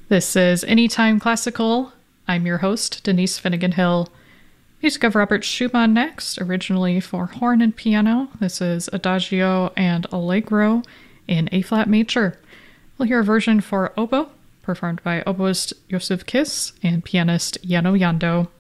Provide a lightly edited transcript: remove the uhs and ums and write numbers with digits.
This is Anytime Classical. I'm your host, Denise Finnegan Hill. Music of Robert Schumann next, originally for horn and piano. This is Adagio and Allegro in A-flat major. We'll hear a version for oboe, performed by oboist Josef Kiss and pianist Jano Jando.